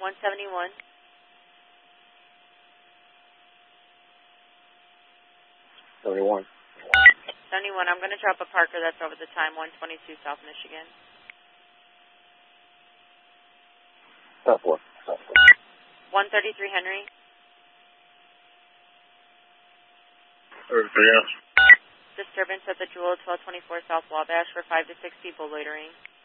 171. 71. 71. I'm going to drop a Parker that's over the time, 122 South Michigan. Stop 4. 133 Henry. Everything else. Disturbance at the Jewel, 1224 South Wabash for 5 to 6 people loitering.